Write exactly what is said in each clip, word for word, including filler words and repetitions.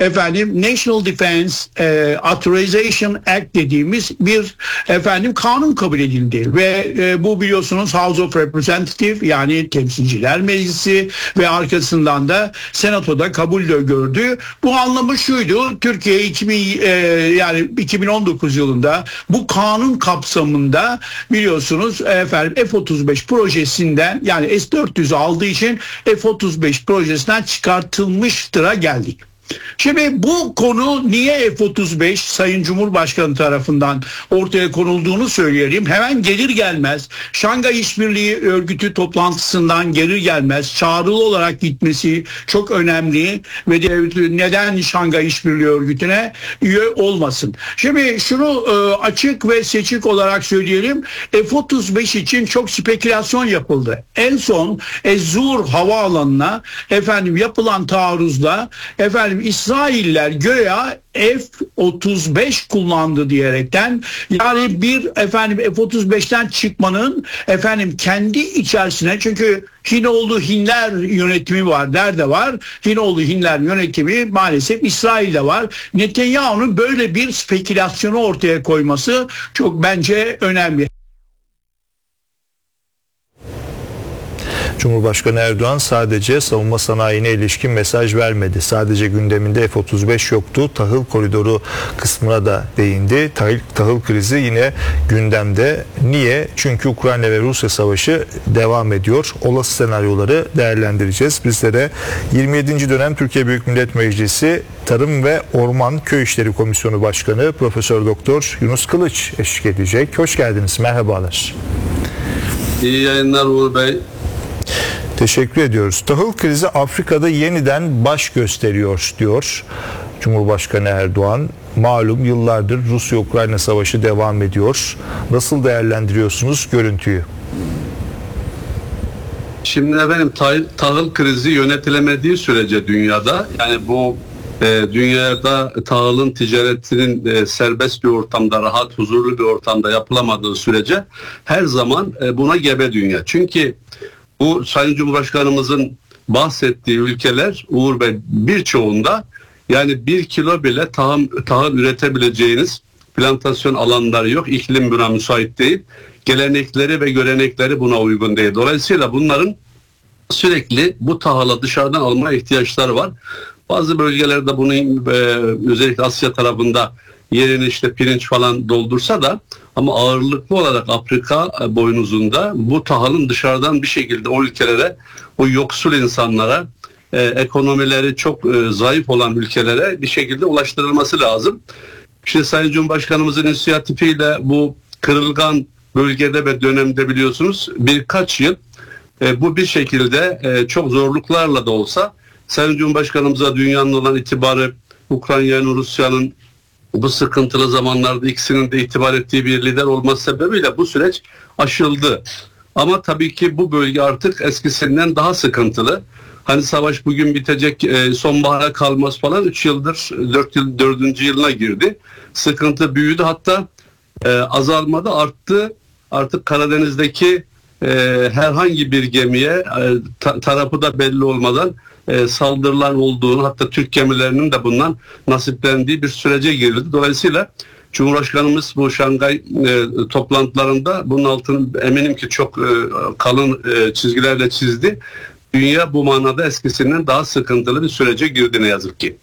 efendim National Defense e, Authorization Act dediğimiz bir efendim kanun kabul edildi ve e, bu biliyorsunuz House of Representatives yani Temsilciler Meclisi ve arkasından da Senato'da kabul de gördü. Bu anlamı şuydu: Türkiye iki bin e, yani iki bin on dokuz yılında bu kanun kapsamında biliyorsunuz efendim F otuz beş projesinden yani S dört yüz aldığı için F otuz beş projesinden çıkartılmıştıra geldik. Şimdi bu konu niye F otuz beş Sayın Cumhurbaşkanı tarafından ortaya konulduğunu söyleyelim. Hemen gelir gelmez Şangay İşbirliği Örgütü toplantısından gelir gelmez çağrılı olarak gitmesi çok önemli ve de neden Şangay İşbirliği Örgütü'ne üye olmasın? Şimdi şunu e, açık ve seçik olarak söyleyelim. F otuz beş için çok spekülasyon yapıldı. En son Ez-Zur havaalanına efendim yapılan taarruzda efendim İsrailler göya F otuz beş kullandı diyerekten, yani bir efendim F otuz beşten çıkmanın efendim kendi içerisine, çünkü Hinoğlu Hinler yönetimi var, nerede var? Hinoğlu Hinler yönetimi maalesef İsrail'de var. Netanyahu'nun böyle bir spekülasyonu ortaya koyması çok bence önemli. Cumhurbaşkanı Erdoğan sadece savunma sanayine ilişkin mesaj vermedi. Sadece gündeminde F otuz beş yoktu. Tahıl koridoru kısmına da değindi. Tahıl, tahıl krizi yine gündemde. Niye? Çünkü Ukrayna ve Rusya savaşı devam ediyor. Olası senaryoları değerlendireceğiz. Bizlere yirmi yedinci dönem Türkiye Büyük Millet Meclisi Tarım ve Orman Köy İşleri Komisyonu Başkanı Profesör Doktor Yunus Kılıç eşlik edecek. Hoş geldiniz. Merhabalar. İyi yayınlar Uğur Bey. Teşekkür ediyoruz. Tahıl krizi Afrika'da yeniden baş gösteriyor diyor Cumhurbaşkanı Erdoğan. Malum yıllardır Rusya-Ukrayna savaşı devam ediyor. Nasıl değerlendiriyorsunuz görüntüyü? Şimdi efendim tahıl, tahıl krizi yönetilemediği sürece dünyada, yani bu e, dünyada tahılın ticaretinin e, serbest bir ortamda, rahat, huzurlu bir ortamda yapılamadığı sürece her zaman e, buna gebe dünya. Çünkü bu Sayın Cumhurbaşkanımızın bahsettiği ülkeler Uğur Bey birçoğunda yani bir kilo bile tahıl, tahıl üretebileceğiniz plantasyon alanları yok. İklim buna müsait değil. Gelenekleri ve görenekleri buna uygun değil. Dolayısıyla bunların sürekli bu tahılı dışarıdan almaya ihtiyaçları var. Bazı bölgelerde bunu e, özellikle Asya tarafında yerini işte pirinç falan doldursa da, ama ağırlıklı olarak Afrika boynuzunda bu tahılın dışarıdan bir şekilde o ülkelere, o yoksul insanlara, e, ekonomileri çok e, zayıf olan ülkelere bir şekilde ulaştırılması lazım. Şimdi Sayın Cumhurbaşkanımızın inisiyatifiyle bu kırılgan bölgede ve dönemde biliyorsunuz birkaç yıl e, bu bir şekilde e, çok zorluklarla da olsa Sayın Cumhurbaşkanımıza dünyanın olan itibarı, Ukrayna'nın, Rusya'nın bu sıkıntılı zamanlarda ikisinin de itibar ettiği bir lider olması sebebiyle bu süreç aşıldı. Ama tabii ki bu bölge artık eskisinden daha sıkıntılı. Hani savaş bugün bitecek, sonbahara kalmaz falan, üç yıldır dört yıl dördüncü yılına girdi. Sıkıntı büyüdü, hatta e, azalmadı, arttı. Artık Karadeniz'deki e, herhangi bir gemiye e, ta, tarafı da belli olmadan E, saldırılar olduğunu, hatta Türk gemilerinin de bundan nasiplendiği bir sürece girildi. Dolayısıyla Cumhurbaşkanımız bu Şangay e, toplantılarında bunun altını eminim ki çok e, kalın e, çizgilerle çizdi. Dünya bu manada eskisinden daha sıkıntılı bir sürece girdi ne yazık ki.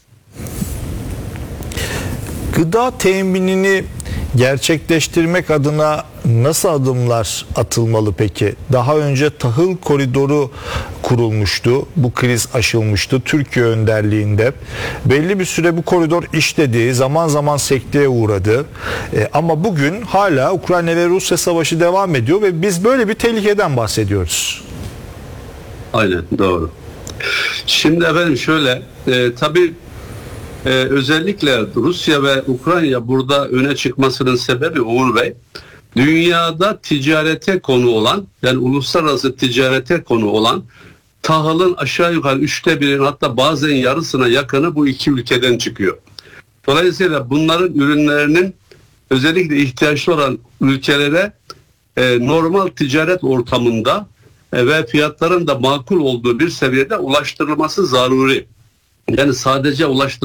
Gıda teminini gerçekleştirmek adına nasıl adımlar atılmalı peki? Daha önce tahıl koridoru kurulmuştu. Bu kriz aşılmıştı Türkiye önderliğinde. Belli bir süre bu koridor işledi. Zaman zaman sekteye uğradı. E, ama bugün hala Ukrayna ve Rusya savaşı devam ediyor ve biz böyle bir tehlikeden bahsediyoruz. Aynen, doğru. Şimdi efendim şöyle, e, tabii Ee, özellikle Rusya ve Ukrayna burada öne çıkmasının sebebi Uğur Bey, dünyada ticarete konu olan, yani uluslararası ticarete konu olan tahılın aşağı yukarı üçte birin, hatta bazen yarısına yakını bu iki ülkeden çıkıyor. Dolayısıyla bunların ürünlerinin özellikle ihtiyaçlı olan ülkelere e, normal ticaret ortamında e, ve fiyatların da makul olduğu bir seviyede ulaştırılması zaruri. Yani sadece ulaştırılması